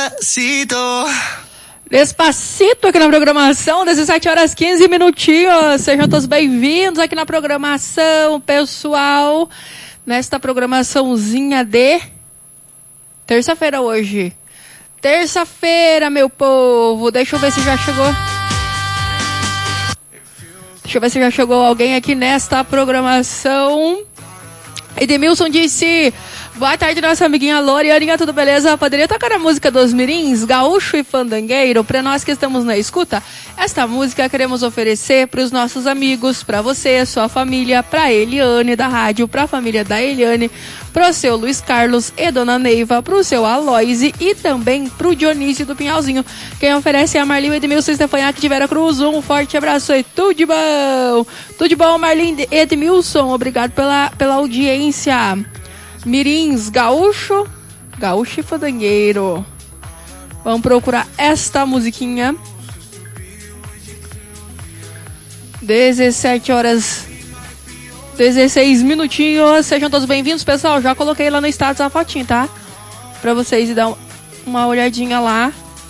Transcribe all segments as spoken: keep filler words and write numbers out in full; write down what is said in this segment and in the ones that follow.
Despacito. Despacito aqui na programação, dezessete horas quinze minutinhos. Sejam todos bem-vindos aqui na programação, pessoal. Nesta programaçãozinha de terça-feira hoje. Terça-feira, meu povo. Deixa eu ver se já chegou. Deixa eu ver se já chegou alguém aqui nesta programação. Edmilson disse: boa tarde, nossa amiguinha Lorianinha, tudo beleza? Poderia tocar a música dos mirins, gaúcho e fandangueiro, para nós que estamos na escuta? Esta música queremos oferecer para os nossos amigos, para você, sua família, para a Eliane da rádio, para a família da Eliane, para o seu Luiz Carlos e Dona Neiva, para o seu Aloise e também para o Dionísio do Pinhalzinho. Quem oferece é a Marlin Edmilson Stefaniak de Vera Cruz. Um forte abraço e tudo de bom! Tudo de bom, Marlin Edmilson. Obrigado pela, pela audiência. Mirins, gaúcho, gaúcho e fandangueiro. Vamos procurar esta musiquinha. dezessete horas, dezesseis minutinhos. Sejam todos bem-vindos, pessoal. Já coloquei lá no status a fotinha, tá? Pra vocês dar uma olhadinha lá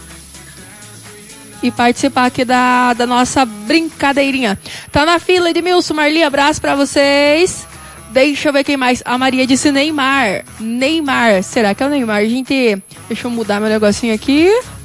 e participar aqui da, da nossa brincadeirinha. Tá na fila, Edmilson, Marli, abraço pra vocês. Deixa eu ver quem mais. A Maria disse Neymar. Neymar. Será que é o Neymar? Gente, deixa eu mudar meu negocinho aqui.